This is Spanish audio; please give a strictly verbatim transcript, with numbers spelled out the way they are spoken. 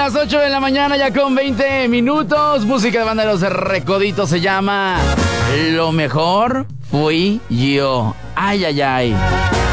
las ocho de la mañana ya con veinte minutos. Música de Banda de los Recoditos se llama Lo Mejor Fui Yo. Ay, ay, ay.